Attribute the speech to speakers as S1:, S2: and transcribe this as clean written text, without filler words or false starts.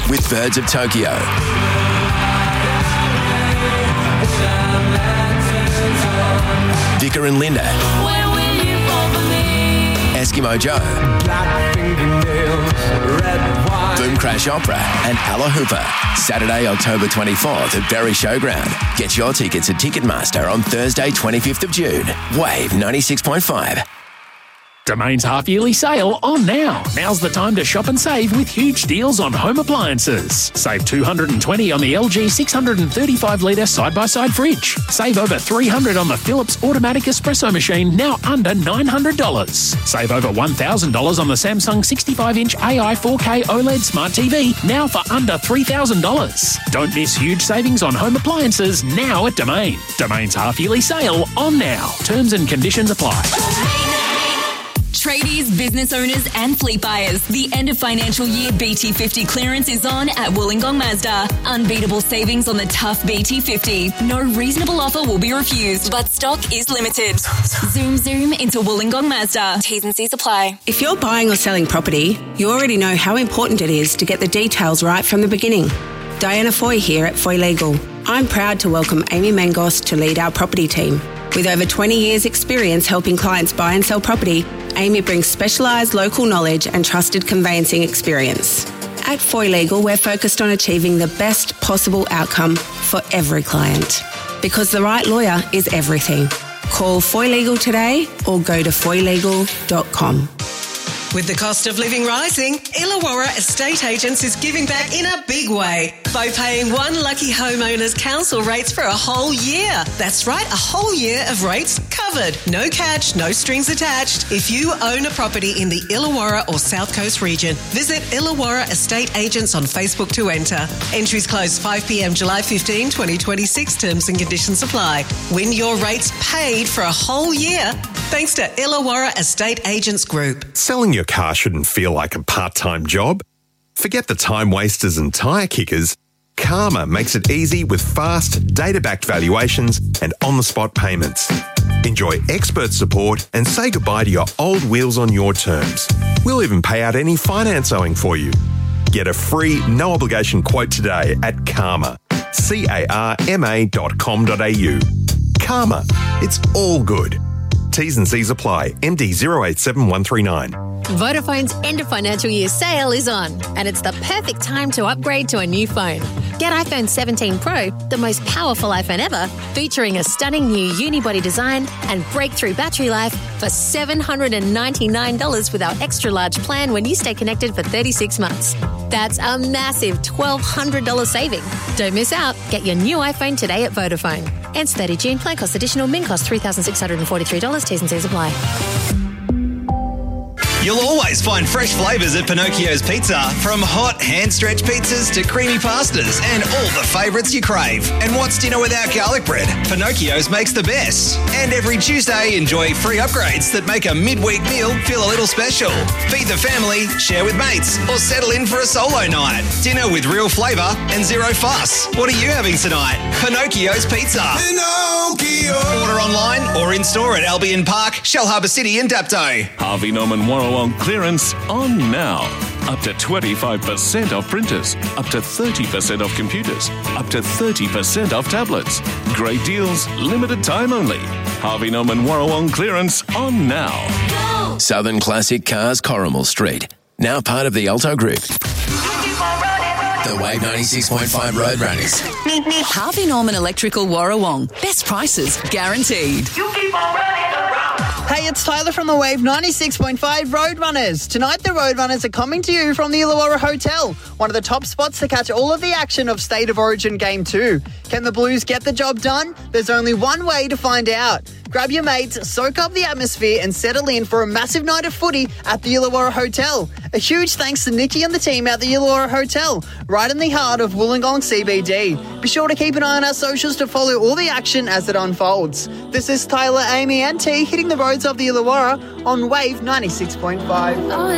S1: with Birds of Tokyo. Vicar and Linda. Eskimo Joe. Boom Crash Opera and Alla Hooper. Saturday, October 24th at Berry Showground. Get your tickets at Ticketmaster on Thursday, 25th of June. Wave 96.5.
S2: Domain's half-yearly sale on now. Now's the time to shop and save with huge deals on home appliances. Save $220 on the LG 635-litre side-by-side fridge. Save over $300 on the Philips automatic espresso machine, now under $900. Save over $1,000 on the Samsung 65-inch AI 4K OLED Smart TV, now for under $3,000. Don't miss huge savings on home appliances now at Domain. Domain's half-yearly sale on now. Terms and conditions apply.
S3: Tradies, business owners and fleet buyers, the end of financial year BT50 clearance is on at Wollongong Mazda. Unbeatable savings on the tough BT50. No reasonable offer will be refused, but stock is limited. Zoom into Wollongong Mazda. T's and C's apply.
S4: If you're buying or selling property, you already know how important it is to get the details right from the beginning. Diana Foy here at Foy Legal. I'm proud to welcome Amy Mangos to lead our property team. With over 20 years' experience helping clients buy and sell property, Amy brings specialised local knowledge and trusted conveyancing experience. At Foy Legal, we're focused on achieving the best possible outcome for every client. Because the right lawyer is everything. Call Foy Legal today or go to foylegal.com.
S5: With the cost of living rising, Illawarra Estate Agents is giving back in a big way by paying one lucky homeowner's council rates for a whole year. That's right, a whole year of rates covered. No catch, no strings attached. If you own a property in the Illawarra or South Coast region, visit Illawarra Estate Agents on Facebook to enter. Entries close 5 p.m. July 15, 2026. Terms and conditions apply. Win your rates paid for a whole year thanks to Illawarra Estate Agents Group.
S6: Selling your car shouldn't feel like a part-time job. Forget the time wasters and tyre kickers. Karma makes it easy with fast, data-backed valuations and on-the-spot payments. Enjoy expert support and say goodbye to your old wheels on your terms. We'll even pay out any finance owing for you. Get a free, no-obligation quote today at Karma. Karma.com.au. Karma. It's all good. T's and C's apply. MD 087139.
S7: Vodafone's end of financial year sale is on, and it's the perfect time to upgrade to a new phone. Get iPhone 17 Pro, the most powerful iPhone ever, featuring a stunning new unibody design and breakthrough battery life for $799 with our extra large plan when you stay connected for 36 months. That's a massive $1,200 saving. Don't miss out. Get your new iPhone today at Vodafone. Ends 30 June. Plan cost additional. Min cost $3,643. T's and C's apply.
S8: You'll always find fresh flavours at Pinocchio's Pizza, from hot hand-stretched pizzas to creamy pastas and all the favourites you crave. And what's dinner without garlic bread? Pinocchio's makes the best. And every Tuesday, enjoy free upgrades that make a midweek meal feel a little special. Feed the family, share with mates, or settle in for a solo night. Dinner with real flavour and zero fuss. What are you having tonight? Pinocchio's Pizza. Pinocchio. Order online or in-store at Albion Park, Shell Harbour City and Dapto.
S9: Harvey Norman Warrawong clearance on now. Up to 25% off printers, up to 30% off computers, up to 30% off tablets. Great deals, limited time only. Harvey Norman Warrawong clearance on now.
S1: Go! Southern Classic Cars, Corrimal Street. Now part of the Alto Group. The Wave 96.5 Roadrunners.
S10: Harvey Norman Electrical Warrawong. Best prices guaranteed.
S11: You keep on running around. Hey, it's Tyler from the Wave 96.5 Roadrunners. Tonight, the Roadrunners are coming to you from the Illawarra Hotel, one of the top spots to catch all of the action of State of Origin Game 2. Can the Blues get the job done? There's only one way to find out. Grab your mates, soak up the atmosphere and settle in for a massive night of footy at the Illawarra Hotel. A huge thanks to Nikki and the team at the Illawarra Hotel, right in the heart of Wollongong CBD. Be sure to keep an eye on our socials to follow all the action as it unfolds. This is Tyler, Amy and T hitting the roads of the Illawarra on Wave 96.5.